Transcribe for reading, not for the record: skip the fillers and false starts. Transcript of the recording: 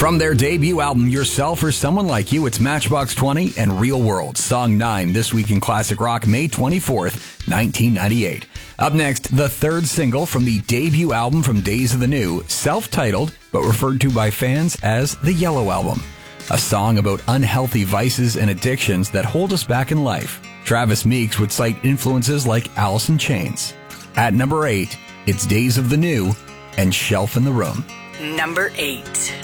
From their debut album, Yourself or Someone Like You, it's Matchbox 20 and Real World, Song 9, this week in Classic Rock, May 24th, 1998. Up next, the third single from the debut album from Days of the New, self-titled, but referred to by fans as the Yellow Album. A song about unhealthy vices and addictions that hold us back in life. Travis Meeks would cite influences like Alice in Chains. At number 8, it's Days of the New and Shelf in the Room. Number 8.